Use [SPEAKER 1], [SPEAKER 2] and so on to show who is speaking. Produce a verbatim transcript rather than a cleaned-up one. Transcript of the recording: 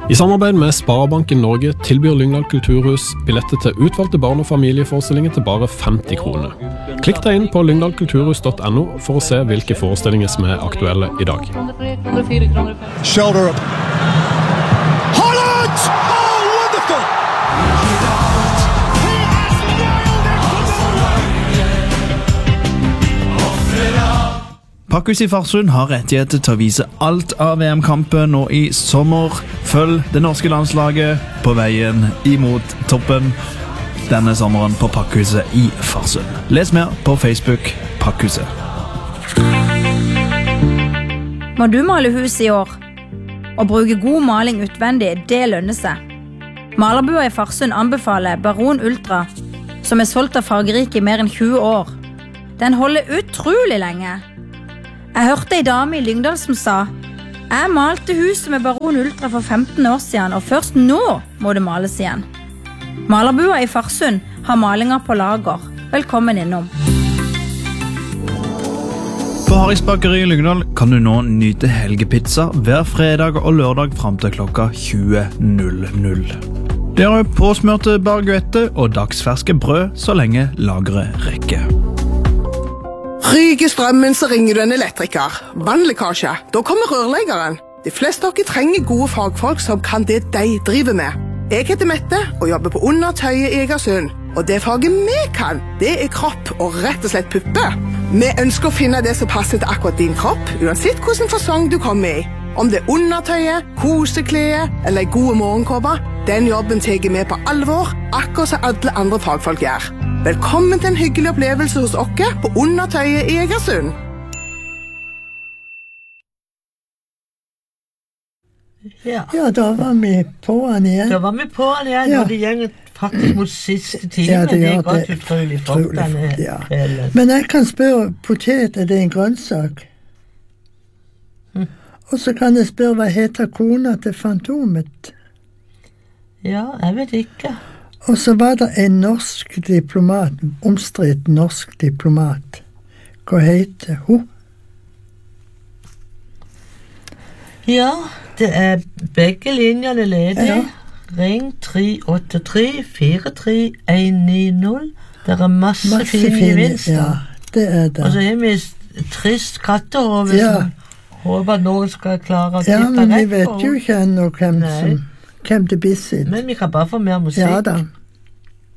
[SPEAKER 1] I samarbeid med Sparebanken Norge tilbyr Lyngdal Kulturhus billetter til utvalgte barn- og familieforestillinger til bare femti kroner. Klikk deg inn på lyngdal kulturhus punktum no for å se hvilke forestillinger som er aktuelle i dag.
[SPEAKER 2] Shoulder up. Holland! Oh, wonderful!
[SPEAKER 3] Pakkhus i Farsund har rettigheter til å vise alt av V M-kampen nå i sommer. Følg det norske landslaget på veien imot toppen denne sommeren på Pakkhuset i Farsund. Les mer på Facebook Pakkhuset.
[SPEAKER 4] Må du male hus i år? Å bruke god maling utvendig, det lønner seg. Malerbua i Farsund anbefaler Baron Ultra, som er solgt av Fargerike i mer enn tjue år. Den holder utrolig lenge. Jeg hørte en dame i Lyngdal som sa «Jeg malte huset med Baron Ultra for femten år siden, og først nå må det males igjen». Malerbua i Farsund har malinger på lager. Velkommen innom.
[SPEAKER 3] På Harrys bakeri i Lyngdal kan du nå nyte helgepizza hver fredag og lørdag frem til klokka tjue null null. Det er påsmørte baguette og dagsferske brød så lenge lageret rekker.
[SPEAKER 5] Ryker strømmen, så ringer du en elektriker. Vannlekkasje, da kommer rørleggeren. De fleste av dere trenger gode fagfolk som kan det de driver med. Jeg heter Mette og jobber på Undertøyet i Egersund. Og det faget vi kan, det er kropp og rett og slett puppe. Vi ønsker å finne det som passer til akkurat din kropp, uansett hvilken fasong du kommer i. Om det er undertøyet, kosekleet eller gode morgenkåper, den jobben tar vi på alvor, akkurat som alle andre fagfolk gjør. Velkommen til en hyggelig opplevelse hos oss på Undertøyet i Egersund.
[SPEAKER 6] Ja. ja, da var vi på han igjen.
[SPEAKER 7] Da var vi på han igjen, ja. Og det gjenger faktisk mot siste time.
[SPEAKER 6] Ja, det,
[SPEAKER 7] det er
[SPEAKER 6] ja,
[SPEAKER 7] godt
[SPEAKER 6] det,
[SPEAKER 7] utrolig flott.
[SPEAKER 6] Ja. Men jeg kan spørre, potet, er det en grønnsak? Hm. Og så kan jeg spørre, hva heter kona til Fantomet?
[SPEAKER 7] Ja, jeg vet ikke.
[SPEAKER 6] Og så var det en norsk diplomat, omstridt norsk diplomat. Hva heter hun?
[SPEAKER 7] Ja, det er begge linjene ledige.
[SPEAKER 6] Ja.
[SPEAKER 7] Ring tre åtte tre fire tre en ni null. Det er masse, masse fine gevinster.
[SPEAKER 6] Ja, det er det.
[SPEAKER 7] Og så er vi trist kattehove
[SPEAKER 6] ja.
[SPEAKER 7] som håper at noen skal klare å
[SPEAKER 6] ja,
[SPEAKER 7] tippe rett på.
[SPEAKER 6] Ja, men vi vet jo ikke ennå hvem, som, hvem det blir sitt.
[SPEAKER 7] Men vi kan bare få mer musikk.
[SPEAKER 6] Ja da.